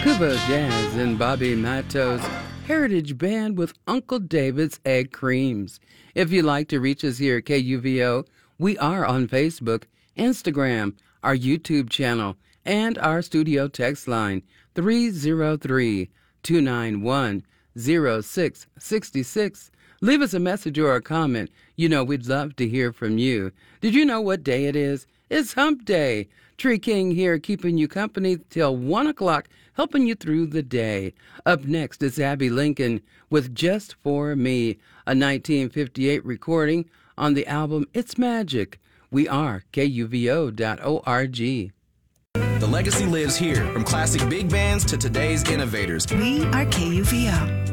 Kubo Jazz and Bobby Matto's Heritage Band with Uncle David's Egg Creams. If you'd like to reach us here at KUVO, we are on Facebook, Instagram, our YouTube channel, and our studio text line, 303-291-0666. Leave us a message or a comment. You know we'd love to hear from you. Did you know what day it is? It's Hump Day. Tree King here keeping you company till 1 o'clock, helping you through the day. Up next is Abby Lincoln with Just For Me, a 1958 recording on the album It's Magic. We are KUVO.org. The legacy lives here, from classic big bands to today's innovators. We are KUVO.